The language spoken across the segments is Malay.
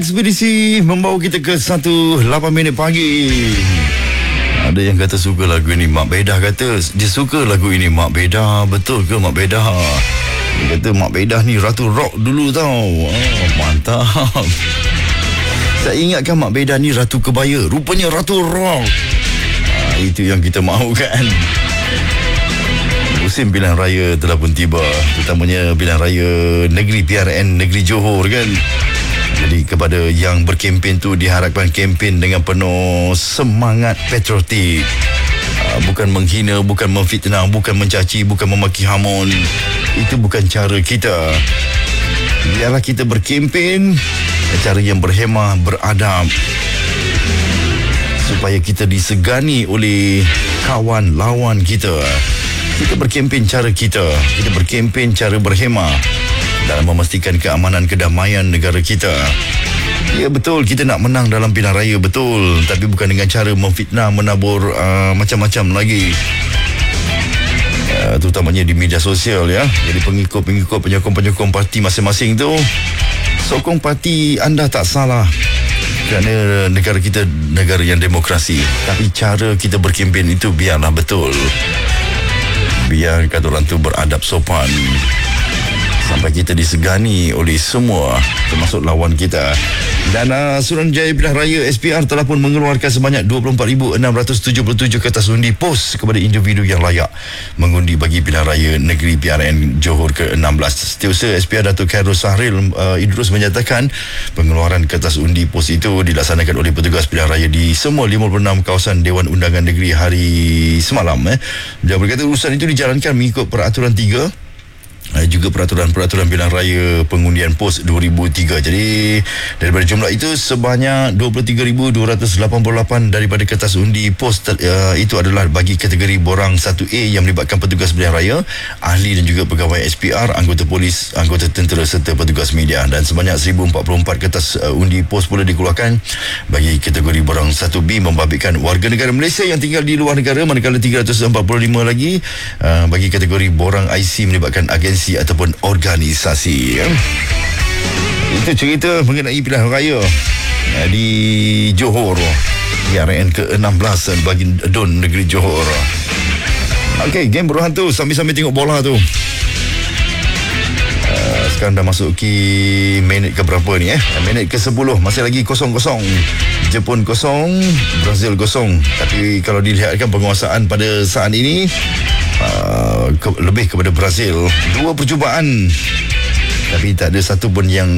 Ekspedisi membawa kita ke 8 minit pagi. Ada yang kata suka lagu ini. Mak Bedah kata dia suka lagu ini. Mak Bedah, betul ke Mak Bedah? Dia kata Mak Bedah ni Ratu Rock dulu tau. Mantap. Saya ingatkan Mak Bedah ni Ratu Kebaya. Rupanya Ratu Rock. Itu yang kita mahu kan. Musim pilihan raya telah pun tiba, terutamanya pilihan raya negeri PRN negeri Johor kan. Jadi kepada yang berkempen tu diharapkan kempen dengan penuh semangat patriotik. Bukan menghina, bukan memfitnah, bukan mencaci, bukan memaki hamun. Itu bukan cara kita. Biarlah kita berkempen cara yang berhemah, beradab, supaya kita disegani oleh kawan lawan kita. Kita berkempen cara kita. Kita berkempen cara berhemah dalam memastikan keamanan kedamaian negara kita. Ya betul, kita nak menang dalam pilihan raya, betul. Tapi bukan dengan cara memfitnah, menabur macam-macam lagi. Terutamanya di media sosial ya. Jadi pengikut-pengikut, penyokong-penyokong parti masing-masing tu, sokong parti anda tak salah. Kerana negara kita negara yang demokrasi. Tapi cara kita berkempen itu biarlah betul. Biar kata orang tu beradab sopan, sampai kita disegani oleh semua, termasuk lawan kita. Dan Suruhanjaya Pilihan Raya SPR telah pun mengeluarkan sebanyak 24,677 kertas undi pos kepada individu yang layak mengundi bagi pilihan raya negeri PRN Johor ke-16. Setiausaha SPR Datuk Khairul Sahril Idrus menyatakan pengeluaran kertas undi pos itu dilaksanakan oleh petugas pilihan raya di semua 56 kawasan Dewan Undangan Negeri hari semalam. Dia berkata urusan itu dijalankan mengikut peraturan 3 juga peraturan pilihan raya pengundian POS 2003. Jadi daripada jumlah itu sebanyak 23,288 daripada kertas undi POS itu adalah bagi kategori borang 1A yang melibatkan petugas pilihan raya, ahli dan juga pegawai SPR, anggota polis, anggota tentera serta petugas media. Dan sebanyak 1,044 kertas undi POS pula dikeluarkan bagi kategori borang 1B membabitkan warga negara Malaysia yang tinggal di luar negara, manakala 345 lagi bagi kategori borang IC melibatkan agensi ataupun organisasi. Itu cerita mengenai pilihan raya di Johor PRN ke-16 bagi Don negeri Johor. Okey, game beruhan tu sambil-sambil tengok bola tu. Sekarang dah masuki minit ke berapa ni minit ke-10, masih lagi 0-0. Jepun 0, Brazil 0. Tapi kalau dilihatkan penguasaan pada saat ini lebih kepada Brazil. 2 percubaan tapi tak ada satu pun yang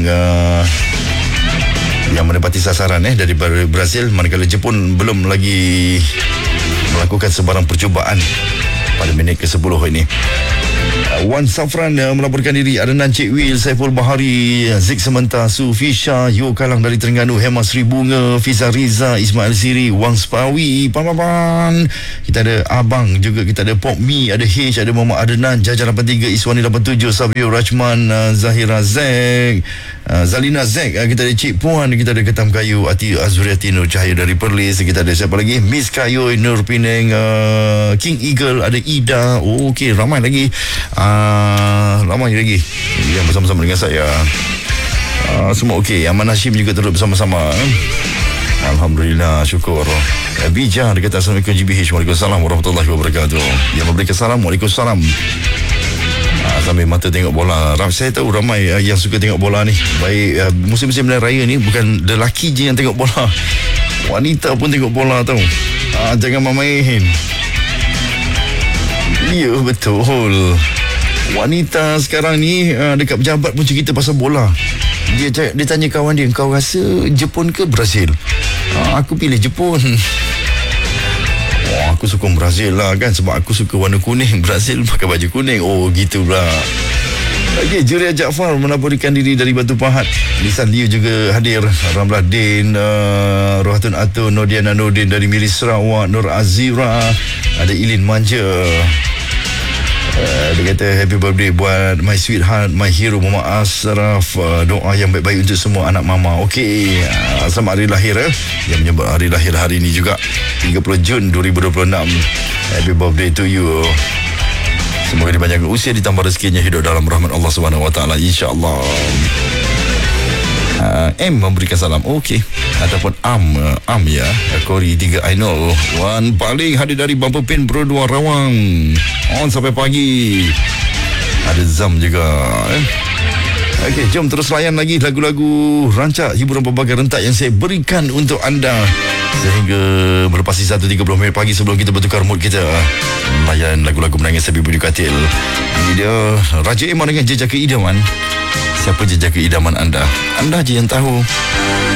menepati sasaran daripada Brazil, manakala Jepun belum lagi melakukan sebarang percubaan pada minit ke-10 ini. Wan Safran melaporkan diri, Adnan Cik Wil, Saiful Bahari, Zik Sementa, Sufi Shah, Yo Kalang dari Terengganu, Hema Sri Bunga, Fiza Riza, Ismail Siri, Wang Spawi, Pan. Kita ada Abang juga, kita ada Pop Mi, ada H, ada Muhammad Adnan, Jajar 83, Iswani 87, Sabio Rajman, Zahira Zek, Zalina Zek, kita ada Cik Puan, kita ada Ketam Kayu, Ati Azuriati Nur Cahaya dari Perlis, kita ada siapa lagi, Miss Kayu, Nur Penang, King Eagle, ada Ida. Okey, ramai lagi. Ramai lagi yang bersama-sama dengan saya. Semua okey. Aman Hashim juga turut bersama-sama. Alhamdulillah, syukur. Bijah dekat Assalamualaikum GBH. Waalaikumsalam warahmatullahi wabarakatuh. Yang memberikan salam, Waalaikumsalam. Sambil mata tengok bola. Saya tahu ramai yang suka tengok bola ni. Baik musim-musim pilihan raya ni, bukan lelaki je yang tengok bola, wanita pun tengok bola tau. Jangan main-main. Ya betul. Wanita sekarang ni dekat pejabat pun cerita pasal bola. Dia tanya kawan dia, kau rasa Jepun ke Brazil? Aku pilih Jepun. Aku sokong Brazil lah kan, sebab aku suka warna kuning. Brazil pakai baju kuning. Oh gitu pula. Okey, Juria Jaafar menaburkan diri dari Batu Pahat. Lisan Liu juga hadir. Ramlah Din, Rohatun Atun, Nodiana Nordin dari Miris Sarawak, Nur Azira, ada Ilin Manja. Dia kata happy birthday buat my sweetheart, my hero Muhammad Asraf. Doa yang baik-baik untuk semua anak mama. Okey, selamat hari lahir yang menyebut hari lahir hari ini juga 30 Jun 2026. Happy birthday to you. Semoga dipanjangkan usia, ditambah rezekinya, hidup dalam rahmat Allah Subhanahu Wa Taala, insya-Allah. M memberikan salam. Okey. Ataupun Am ya. Kori 3 I know. Wan paling hadir dari Bumper Pin Bro 2 Rawang. On sampai pagi. Ada Zam juga. Okey, jom terus layan lagi lagu-lagu rancak hiburan pelbagai rentak yang saya berikan untuk anda sehingga melepasi 1.30 minit pagi sebelum kita bertukar mood kita. Layan lagu-lagu menangis Habib Budi Katil. Ini dia Raja Iman dengan Jejaka Idaman. Siapa jejaka idaman anda? Anda je yang tahu.